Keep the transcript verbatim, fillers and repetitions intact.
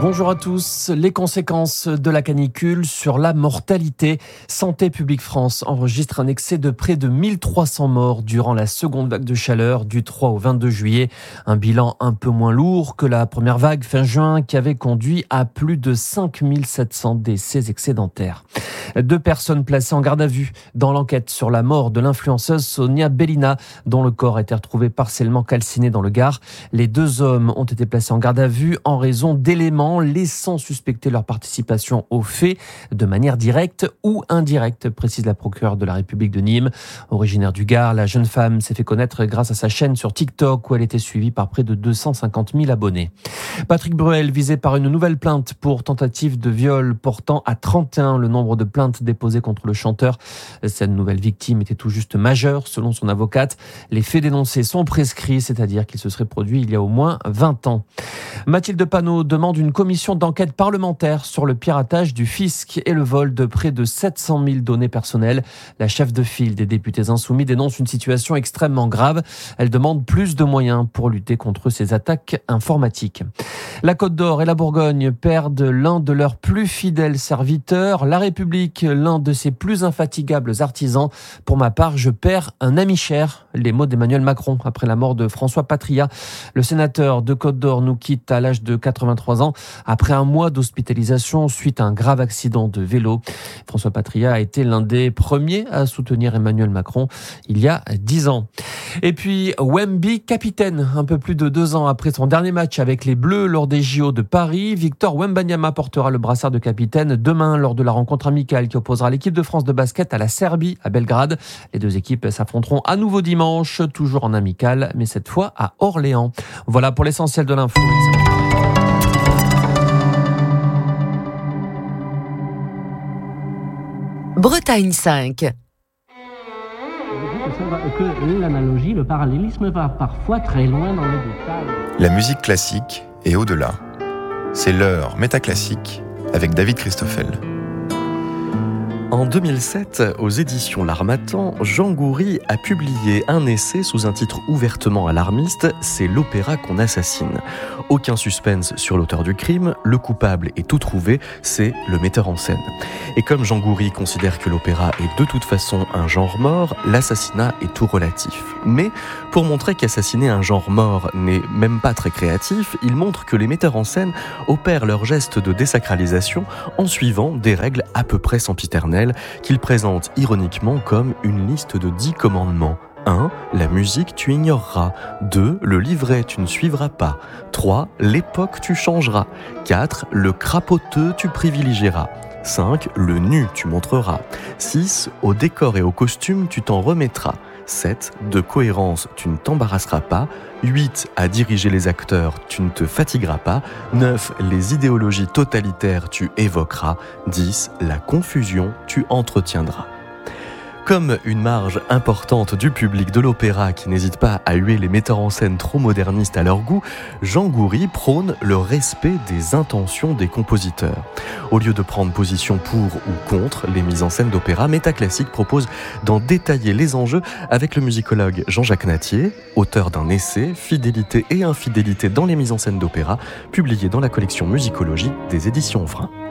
Bonjour à tous. Les conséquences de la canicule sur la mortalité. Santé publique France enregistre un excès de près de mille trois cents morts durant la seconde vague de chaleur du trois au vingt-deux juillet. Un bilan un peu moins lourd que la première vague fin juin qui avait conduit à plus de cinq mille sept cents décès excédentaires. Deux personnes placées en garde à vue dans l'enquête sur la mort de l'influenceuse Sonia Bellina, dont le corps a été retrouvé partiellement calciné dans le Gard. Les deux hommes ont été placés en garde à vue en raison d'éléments laissant suspecter leur participation aux faits de manière directe ou indirecte, précise la procureure de la République de Nîmes. Originaire du Gard, la jeune femme s'est fait connaître grâce à sa chaîne sur TikTok où elle était suivie par près de deux cent cinquante mille abonnés. Patrick Bruel visé par une nouvelle plainte pour tentative de viol portant à trente et un le nombre de plaintes déposées contre le chanteur. Cette nouvelle victime était tout juste majeure selon son avocate. Les faits dénoncés sont prescrits, c'est-à-dire qu'ils se seraient produits il y a au moins vingt ans. Mathilde Panot demande une commission d'enquête parlementaire sur le piratage du fisc et le vol de près de sept cent mille données personnelles. La chef de file des députés insoumis dénonce une situation extrêmement grave. Elle demande plus de moyens pour lutter contre ces attaques informatiques. La Côte d'Or et la Bourgogne perdent l'un de leurs plus fidèles serviteurs. La République, l'un de ses plus infatigables artisans. Pour ma part, je perds un ami cher. Les mots d'Emmanuel Macron après la mort de François Patria. Le sénateur de Côte d'Or nous quitte à l'âge de quatre-vingt-trois ans après un mois d'hospitalisation suite à un grave accident de vélo. François Patria a été l'un des premiers à soutenir Emmanuel Macron il y a dix ans. Et puis Wemby, capitaine, un peu plus de deux ans après son dernier match avec les Bleus lors des J O de Paris. Victor Wembanyama portera le brassard de capitaine demain lors de la rencontre amicale qui opposera l'équipe de France de basket à la Serbie à Belgrade. Les deux équipes s'affronteront à nouveau dimanche, toujours en amical, mais cette fois à Orléans. Voilà pour l'essentiel de l'info. Bretagne cinq. Que l'analogie, le parallélisme va parfois très loin dans les détails. La musique classique et au-delà. C'est l'heure métaclassique avec David Christoffel. En deux mille sept, aux éditions L'Harmattan, Jean Goury a publié un essai sous un titre ouvertement alarmiste, « C'est l'opéra qu'on assassine ». Aucun suspense sur l'auteur du crime, le coupable est tout trouvé, c'est le metteur en scène. Et comme Jean Goury considère que l'opéra est de toute façon un genre mort, l'assassinat est tout relatif. Mais pour montrer qu'assassiner un genre mort n'est même pas très créatif, il montre que les metteurs en scène opèrent leur geste de désacralisation en suivant des règles à peu près sempiternelles qu'il présente ironiquement comme une liste de dix commandements. un. La musique, tu ignoreras. deux. Le livret, tu ne suivras pas. trois. L'époque, tu changeras. quatre. Le crapoteux, tu privilégieras. cinq. Le nu, tu montreras. six. Au décor et au costume, tu t'en remettras. sept. De cohérence, tu ne t'embarrasseras pas. huit. À diriger les acteurs, tu ne te fatigueras pas. neuf. Les idéologies totalitaires, tu évoqueras. dix. La confusion, tu entretiendras. Comme une marge importante du public de l'opéra qui n'hésite pas à huer les metteurs en scène trop modernistes à leur goût, Jean Goury prône le respect des intentions des compositeurs. Au lieu de prendre position pour ou contre les mises en scène d'opéra, Métaclassique propose d'en détailler les enjeux avec le musicologue Jean-Jacques Natier, auteur d'un essai « Fidélité et infidélité dans les mises en scène d'opéra » publié dans la collection Musicologie des éditions Vrin.